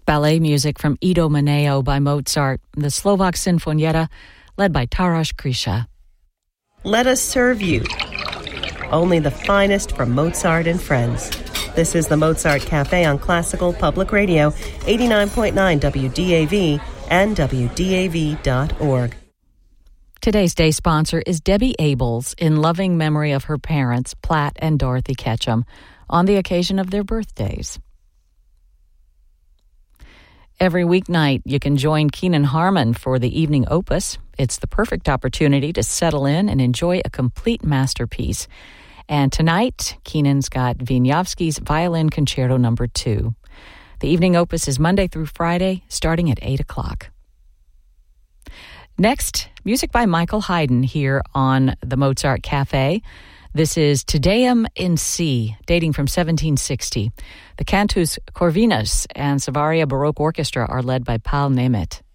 ballet music from Idomeneo by Mozart, the Slovak Sinfonietta, led by Taras Krisha. Let us serve you. Only the finest from Mozart and friends. This is the Mozart Cafe on Classical Public Radio, 89.9 WDAV and WDAV.org. Today's day sponsor is Debbie Abels, in loving memory of her parents, Platt and Dorothy Ketchum, on the occasion of their birthdays. Every weeknight, you can join Keenan Harmon for the evening opus. It's the perfect opportunity to settle in and enjoy a complete masterpiece. And tonight, Keenan's got Wieniawski's Violin Concerto No. 2. The evening opus is Monday through Friday, starting at 8 o'clock. Next, music by Michael Haydn here on the Mozart Cafe. This is Te Deum in C, dating from 1760. The Cantus Corvinus and Savaria Baroque Orchestra are led by Paul Nemeth.